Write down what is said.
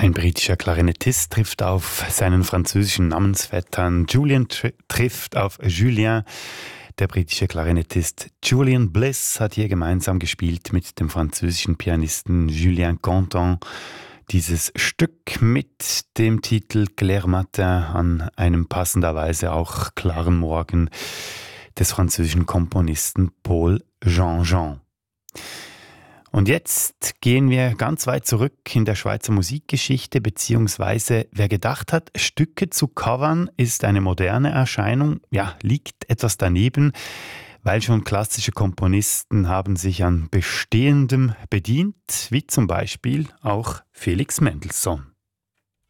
Ein britischer Klarinettist trifft auf seinen französischen Namensvettern. Julien trifft auf Julien. Der britische Klarinettist Julian Bliss hat hier gemeinsam gespielt mit dem französischen Pianisten Julien Contant. Dieses Stück mit dem Titel Clair Matin an einem passenderweise auch klaren Morgen des französischen Komponisten Paul Jean-Jean. Und jetzt gehen wir ganz weit zurück in der Schweizer Musikgeschichte, beziehungsweise wer gedacht hat, Stücke zu covern ist eine moderne Erscheinung, ja, liegt etwas daneben, weil schon klassische Komponisten haben sich an Bestehendem bedient, wie zum Beispiel auch Felix Mendelssohn.